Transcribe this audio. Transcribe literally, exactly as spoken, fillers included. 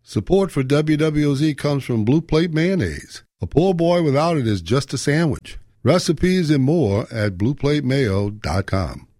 Support for W W O Z comes from Blue Plate Mayonnaise. A poor boy without it is just a sandwich. Recipes and more at blue plate mayo dot com.